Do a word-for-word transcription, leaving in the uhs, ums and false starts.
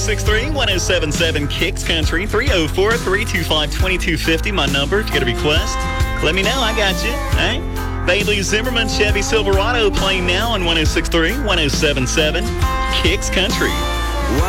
six three, one oh seven seven Kicks Country, three oh four, three two five, two two five oh, my number. If you got a request, let me know. I got you. All right? Bailey Zimmerman Chevy Silverado playing now on one oh six three, one oh seven seven Kicks Country.